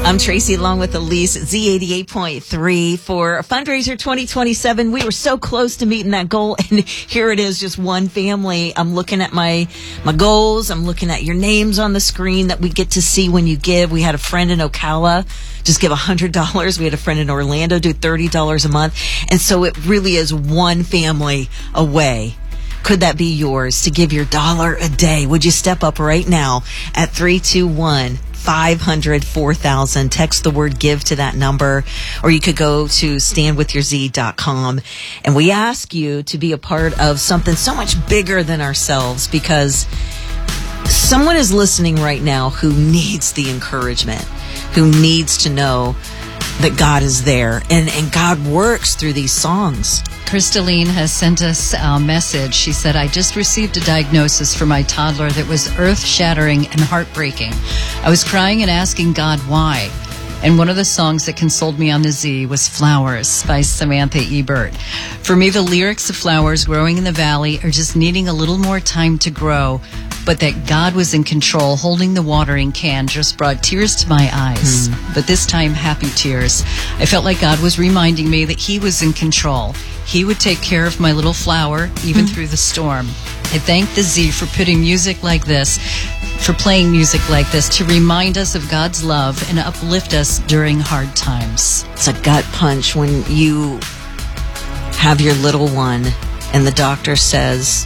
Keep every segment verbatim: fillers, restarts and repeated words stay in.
I'm Tracy along with Elise, Z eighty-eight point three for Fundraiser twenty twenty-seven. We were so close to meeting that goal, and here it is, just one family. I'm looking at my, my goals. I'm looking at your names on the screen that we get to see when you give. We had a friend in Ocala just give one hundred dollars. We had a friend in Orlando do thirty dollars a month. And so it really is one family away. Could that be yours to give your dollar a day? Would you step up right now at three two one, five hundred, four thousand? Text the word give to that number, or you could go to stand with your z dot com. And we ask you to be a part of something so much bigger than ourselves, because someone is listening right now who needs the encouragement, who needs to know that God is there and, and God works through these songs. Crystaline has sent us a message. She said, I just received a diagnosis for my toddler that was earth-shattering and heartbreaking. I was crying and asking God why. And one of the songs that consoled me on the Z was Flowers by Samantha Ebert. For me, the lyrics of flowers growing in the valley are just needing a little more time to grow, but that God was in control, holding the watering can, just brought tears to my eyes. Hmm. But this time, happy tears. I felt like God was reminding me that He was in control. He would take care of my little flower, even hmm. through the storm. I thank the Z for putting music like this, for playing music like this, to remind us of God's love and uplift us during hard times. It's a gut punch when you have your little one and the doctor says,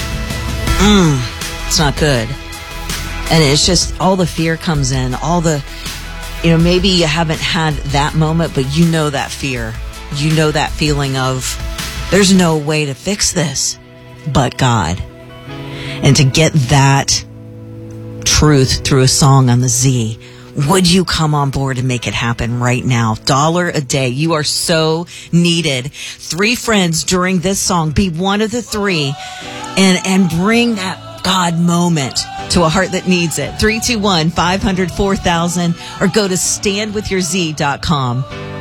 mm, it's not good. And it's just, all the fear comes in, all the, you know, maybe you haven't had that moment, but you know that fear. You know that feeling of, there's no way to fix this but God. And to get that truth through a song on the Z, would you come on board and make it happen right now? Dollar a day. You are so needed. Three friends during this song. Be one of the three and, and bring that God moment to a heart that needs it. three two one, five hundred, four thousand, or go to stand with your z dot com.